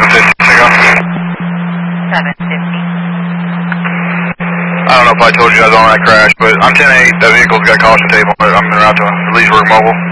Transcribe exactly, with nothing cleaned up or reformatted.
seven fifty, check out. seven fifty. I don't know if I told you guys on that crash, but I'm ten eight. That vehicle's got caution tape on it. I'm en route to Leesburg Mobile.